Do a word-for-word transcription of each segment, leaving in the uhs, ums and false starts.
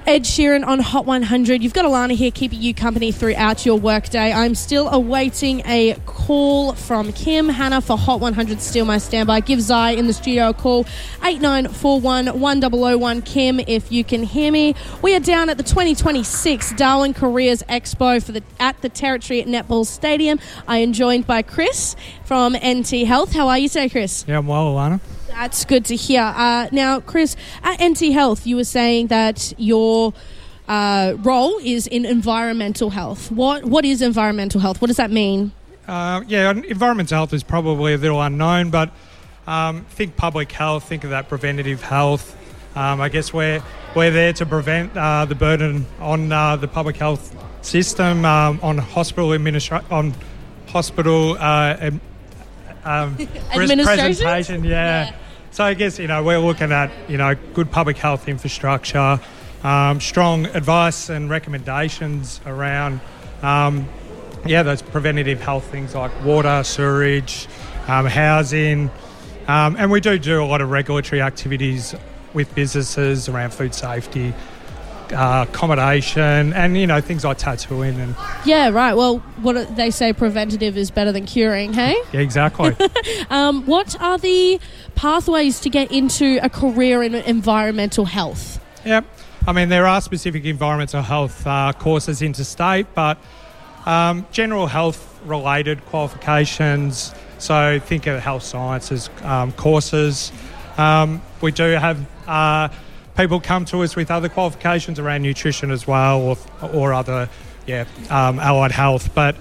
Ed Sheeran on Hot one hundred. You've got Alana here keeping you company throughout your workday. I'm still awaiting a call from Kim Hannah for Hot one hundred. Still my standby. Give Zai in the studio a call. eight nine four one, one zero zero one. Kim, if you can hear me. We are down at the twenty twenty-six Darwin Careers Expo for the at the Territory at Netball Stadium. I am joined by Chris from N T Health. How are you today, Chris? Yeah, I'm well, Alana. That's good to hear. Uh, now, Chris, at N T Health, you were saying that your uh, role is in environmental health. What What is environmental health? What does that mean? Uh, yeah, environmental health is probably a little unknown, but um, think public health, think of that preventative health. Um, I guess we're, we're there to prevent uh, the burden on uh, the public health system, um, on hospital administra- on hospital uh, um, um, presentation. Yeah. yeah. So I guess, you know, we're looking at, you know, good public health infrastructure, um, strong advice and recommendations around, um, yeah, those preventative health things like water, sewerage, um, housing. Um, and we do do a lot of regulatory activities with businesses around food safety, uh, accommodation, and, you know, things like tattooing. And yeah, right. Well, what they say, preventative is better than curing, hey? Yeah, exactly. um, what are the pathways to get into a career in environmental health? Yep. I mean, there are specific environmental health uh, courses interstate, but um, general health-related qualifications, so think of health sciences um, courses. Um, we do have uh, people come to us with other qualifications around nutrition as well, or, or other, yeah, um, allied health. But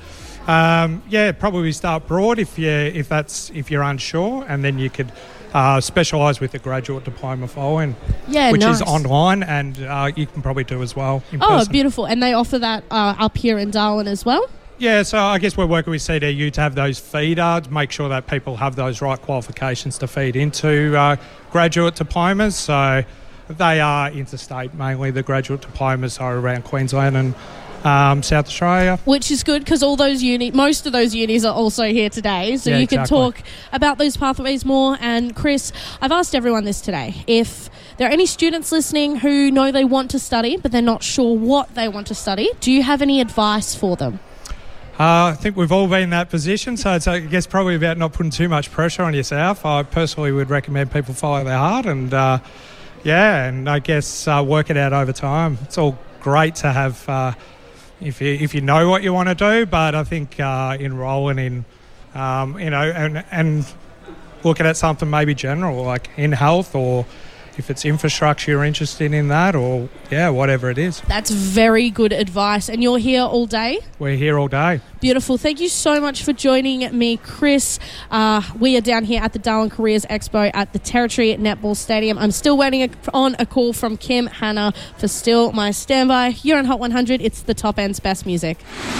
um, yeah, probably start broad if you if that's if you're unsure, and then you could uh, specialise with a graduate diploma following, yeah, which nice. is online, and uh, you can probably do as well in oh, person. Beautiful! And they offer that uh, up here in Darwin as well. Yeah, so I guess we're working with C D U to have those feeder, to make sure that people have those right qualifications to feed into uh, graduate diplomas. So they are interstate mainly. The graduate diplomas are around Queensland and um, South Australia. Which is good because all those uni, most of those unis are also here today. So yeah, you exactly. can talk about those pathways more. And Chris, I've asked everyone this today. If there are any students listening who know they want to study, but they're not sure what they want to study, do you have any advice for them? Uh, I think we've all been in that position, so it's, I guess, probably about not putting too much pressure on yourself. I personally would recommend people follow their heart and, uh, yeah, and I guess uh, work it out over time. It's all great to have, uh, if you if you know what you want to do, but I think uh, enrolling in, um, you know, and, and looking at something maybe general, like in health, or if it's infrastructure you're interested in that, or, yeah, whatever it is. That's very good advice. And you're here all day? We're here all day. Beautiful. Thank you so much for joining me, Chris. Uh, we are down here at the Darwin Careers Expo at the Territory at Netball Stadium. I'm still waiting on a call from Kim Hannah for Still My Standby. You're on Hot one hundred. It's the top end's best music.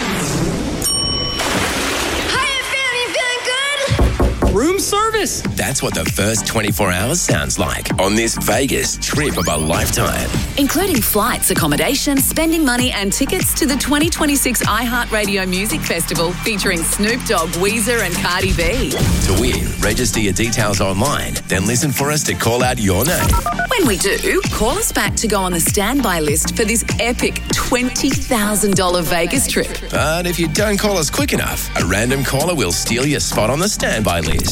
Room service. That's what the first twenty-four hours sounds like on this Vegas trip of a lifetime. Including flights, accommodation, spending money and tickets to the twenty twenty-six iHeartRadio Music Festival featuring Snoop Dogg, Weezer and Cardi B. To win, register your details online, then listen for us to call out your name. When we do, call us back to go on the standby list for this epic twenty thousand dollars Vegas trip. But if you don't call us quick enough, a random caller will steal your spot on the standby list.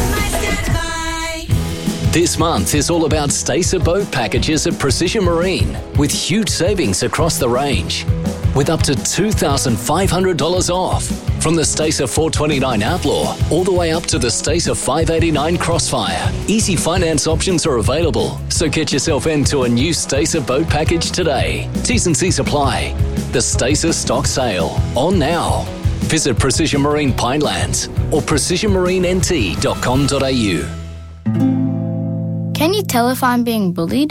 This month is all about Stacer boat packages at Precision Marine with huge savings across the range. With up to two thousand five hundred dollars off. From the Stacer four twenty-nine Outlaw all the way up to the Stacer five eighty-nine Crossfire. Easy finance options are available, so get yourself into a new Stacer boat package today. T's and C's apply. The Stacer stock sale, on now. Visit Precision Marine Pinelands or precision marine n t dot com dot a u. Can you tell if I'm being bullied?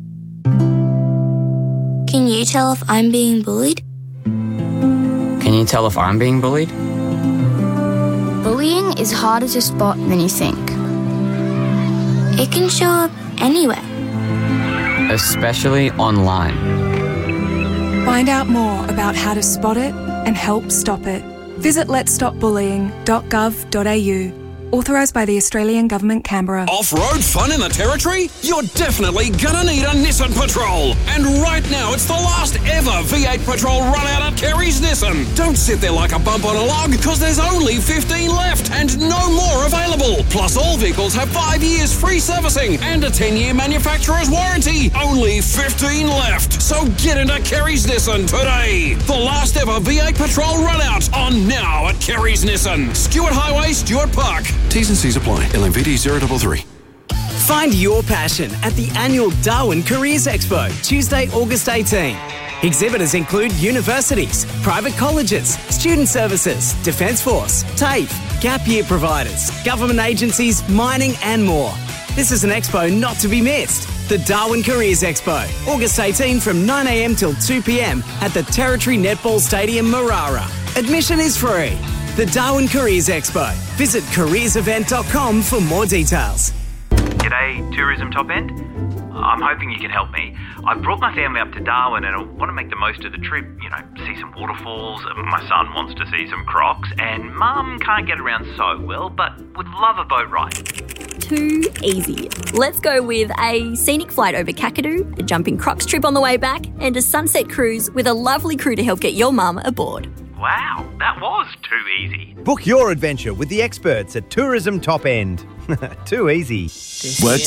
Can you tell if I'm being bullied? Can you tell if I'm being bullied? Bullying is harder to spot than you think. It can show up anywhere. Especially online. Find out more about how to spot it and help stop it. Visit lets stop bullying dot gov dot a u Authorised by the Australian Government, Canberra. Off-road fun in the Territory? You're definitely gonna need a Nissan Patrol. And right now, it's the last ever V eight Patrol run out at Kerry's Nissan. Don't sit there like a bump on a log, because there's only fifteen left and no more available. Plus, all vehicles have five years free servicing and a ten-year manufacturer's warranty. Only fifteen left. So get into Kerry's Nissan today. The last ever V eight Patrol run out on now at Kerry's Nissan. Stuart Highway, Stuart Park. T's and C's apply. L M V D zero three three. Find your passion at the annual Darwin Careers Expo, Tuesday, August eighteenth. Exhibitors include universities, private colleges, student services, Defence Force, TAFE, gap year providers, government agencies, mining and more. This is an expo not to be missed. The Darwin Careers Expo, August eighteenth from nine a m till two p m at the Territory Netball Stadium, Marara. Admission is free. The Darwin Careers Expo. Visit careers event dot com for more details. G'day, Tourism Top End. I'm hoping you can help me. I've brought my family up to Darwin and I want to make the most of the trip. You know, see some waterfalls, my son wants to see some crocs, and Mum can't get around so well, but would love a boat ride. Too easy. Let's go with a scenic flight over Kakadu, a jumping crocs trip on the way back, and a sunset cruise with a lovely crew to help get your mum aboard. Wow, that was too easy. Book your adventure with the experts at Tourism Top End. Too easy. Work